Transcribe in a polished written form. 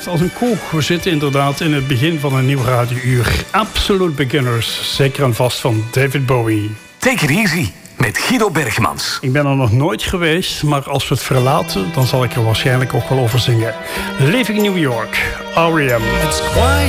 klinkt als een koe. We zitten inderdaad in het begin van een nieuw radiouur. Absolute Beginners, zeker en vast van David Bowie. Take it easy met Guido Bergmans. Ik ben er nog nooit geweest, maar als we het verlaten, dan zal ik er waarschijnlijk ook wel over zingen. Living in New York, R.E.M. It's quiet